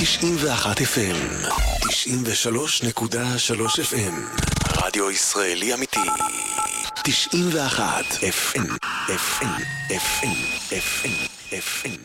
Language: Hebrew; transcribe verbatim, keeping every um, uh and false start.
תשעים ואחת אף אם, תשעים ושלוש נקודה שלוש אף אם, רדיו ישראלי אמיתי. תשעים ואחת אף אם, אף אם, אף אם, אף אם, אף אם.